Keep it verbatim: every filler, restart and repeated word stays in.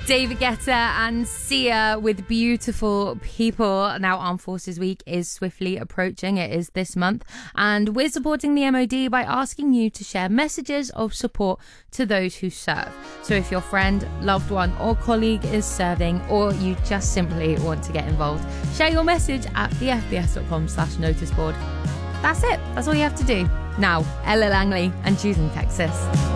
David Guetta and Sia with Beautiful People. Now, Armed Forces Week is swiftly approaching. It is this month. And we're supporting the M O D by asking you to share messages of support to those who serve. So if your friend, loved one or colleague is serving, or you just simply want to get involved, share your message at the f b s dot com slash notice board. That's it. That's all you have to do. Now, Ella Langley and Choosing Texas.